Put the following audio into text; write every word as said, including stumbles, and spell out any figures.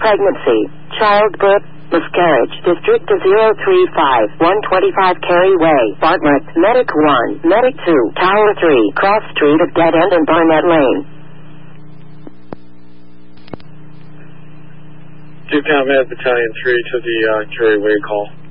pregnancy, childbirth, miscarriage. District of zero three five, one twenty-five Cary Way, Bartlett. Medic one, Medic two, Tower three, Cross Street at Dead End and Barnett Lane. Duke Town Med Battalion three to the uh, Cary Way call.